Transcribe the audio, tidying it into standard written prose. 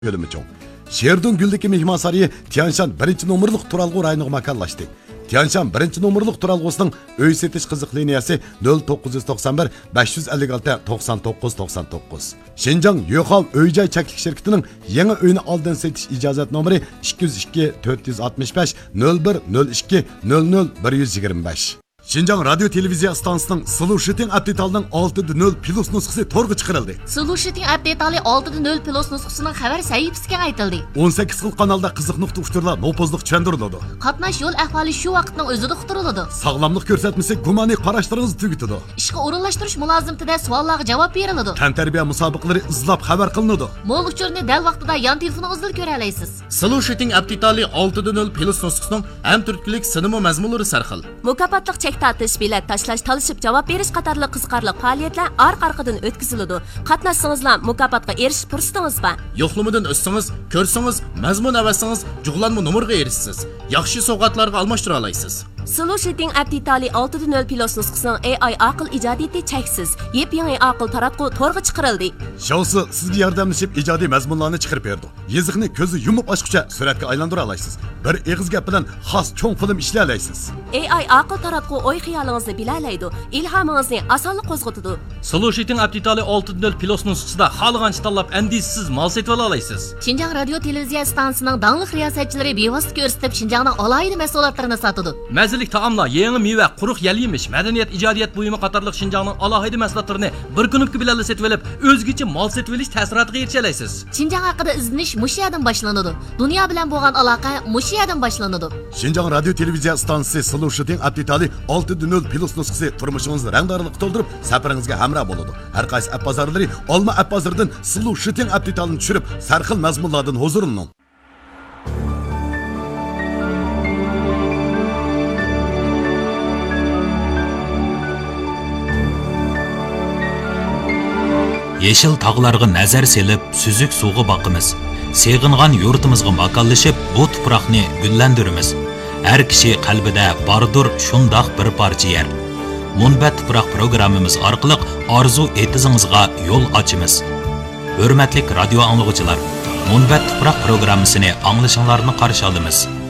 Bölümü çoğun. Şerdun Güldeki Mihmansarayı Tianshan 1. numurluq turalgı rayonuna makallaştı. Tianshan 1. numurluq turalgısının öy setiş kızık liniyası 0991 556 99 99. Şinjan Yoxal Öycay Çaklik şirketinin yeni öyünü aldın setiş icazet numara 202 465 01 02 00 125. Şinjan Radyo Televiziya Stansının Solution Update'alının 6.0 Plus nüsxası torgu çıkarıldı. Solution Update'alı 6.0 Plus nüsxasının haber sahipsiga aytildi. 18 xil kanalda qiziq nuqta uçturlar, nopozluq tushundiriladi. Qatnash yo'l ahvoli shu vaqtning o'zida uqtiriladi. Sog'lomlik ko'rsatmasi gumaniy qarashlaringizni tugitadi. Ishga o'rinlashtirish mulozimtida savollarga javob beriladi. Tantarbiya musobaqalari izlab xabar qilinadi. Mo'l uchurni dal vaqtida yon telefoningizdan ko'ra olasiz. Solution Update'alı 6.0 Plus nüsxasının ham turklik sinema mazmunlari sarxil. Mukofotliq chek tartish, bilet tashlash, talishib javob berish qatorli qiziqarli faoliyatlar orqa-orqadan o'tkaziladi. Qatnashsangizlar mukofotga erishish fursatingiz bor. Yo'qlamadan o'tsangiz, ko'rsangiz, mazmun avasangiz, jug'lanma nomerga erishsiz. Yaxshi sovg'atlarga almashtira olasiz. Solution Update'alı 6.0 Plus nüsxasining AI aql ijodiyati cheksiz. Yep-yangi aql taratqu to'rga chiqarildi. Shousi sizga yordamlashib ijodiy mazmunlarni chiqarib berdi. Yiziqni ko'zi yumib ochguncha suratga aylantira olasiz. Bir eg'iz gap bilan xos cho'ng film ishlay olasiz. AI aql taratqu o'y xiyolingizni bilalaydi, ilhomingizni osonlik qo'zg'atadi. Solution Update'alı 6.0 Plus nüsxasida xohlagancha tanlab andisiz mal setib olasiz. Şinjan Radio Televiziya stansiyasining dangliq riyosatchilari bevosita ko'rsatib Şinjanning alohida mahsulotlarini sotadi. Mazalik taomlar, yangi meva, quruq yal yemish, madaniyat, ijodiyat buyumi qatorliq Şinjanning alohida mahsulotlarini bir kunlik bilan setib olib, o'zgacha mal setib olish ta'siriga erisha olasiz. Şinjan haqida izlanish mush yerdan boshlanadi. Dunyo bilan bo'lgan aloqa mush yerdan boshlanadi. Şinjan Radio Televiziya stansiyasi Solution Update'alı 6.0 Plus nüsxasi turmushingizni rangdorlik to'ldirib, safaringizga hamroh bo'ladi. Har qaysi app bozorlari Olma app bozoridan Solution Update'alni tushirib, sarxil mazmunlardan huzurlaning. Yeşil tağlarga nazar selib, süzük suğu baqimiz. Seg'ingan yurtimizga makallashib, bu tuproqni gullandirimiz. Har kishi qalbida bordir shundoq bir parcha yer. Munbat tuproq programmamiz orqali orzu etizingizga yo'l ochamiz. Hurmatli radio anglovchilar, Munbat tuproq programmasini anglashinglarni qarshi olamiz.